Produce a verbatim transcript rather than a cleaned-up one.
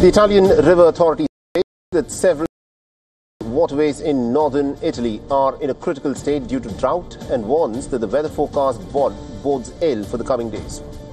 The Italian River Authority says that several waterways in northern Italy are in a critical state due to drought and warns that the weather forecast bodes ill for the coming days.